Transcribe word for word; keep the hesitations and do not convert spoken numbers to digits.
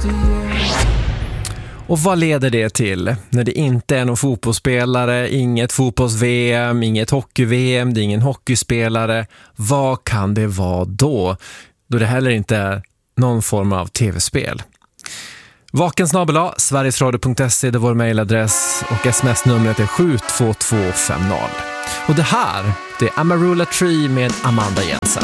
Och vad leder det till när det inte är någon fotbollsspelare, inget fotbolls-V M, inget hockey-V M, det är ingen hockeyspelare? Vad kan det vara då? Då det heller inte är någon form av tv-spel. Vaken snabel a sverigesradio punkt se, det är vår mejladress, och sms-numret är sju två två fem noll. Och det här, det är Amarula Tree med Amanda Jensen.